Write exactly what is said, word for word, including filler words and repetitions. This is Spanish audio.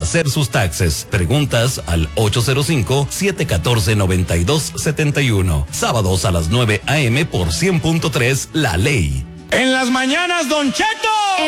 hacer sus taxes. Preguntas al ocho cero cinco, siete uno cuatro, nueve dos siete uno. Sábados a las nueve a eme por cien punto tres La Ley. En las mañanas, Don Cheto.